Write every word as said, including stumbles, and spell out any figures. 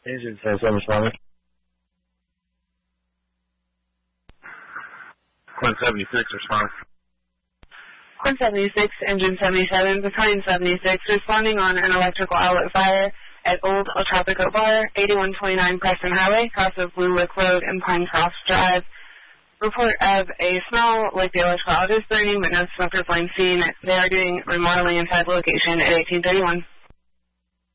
Engine seventy-seven responding. Quinn seventy-six responding. Quinn seventy-six, Engine seventy-seven, Battalion seventy-six, responding on an electrical outlet fire at Old El Tropico Bar, eighty-one twenty-nine Preston Highway, cross of Blue Lick Road and Pine Cross Drive. Report of a smell like the electrical outlet is burning, but no smoke or flame seen. They are doing remodeling inside the location at eighteen thirty-one.